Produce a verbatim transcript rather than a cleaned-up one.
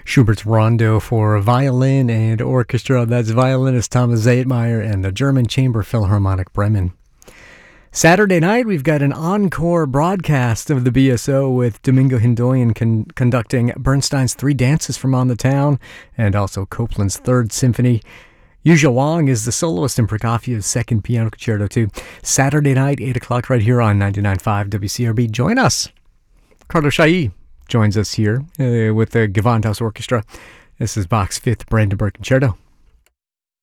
Schubert's Rondo for violin and orchestra. That's violinist Thomas Zeitmeyer and the German Chamber Philharmonic Bremen. Saturday night, we've got an encore broadcast of the B S O with Domingo Hindoyan con- conducting Bernstein's Three Dances from On the Town and also Copland's Third Symphony. Yuzha Wang is the soloist in Prokofiev's Second Piano Concerto too. Saturday night, eight o'clock right here on ninety-nine point five W C R B. Join us. Carlos Chailly joins us here uh, with the Gewandhaus Orchestra. This is Bach's Fifth Brandenburg Concerto.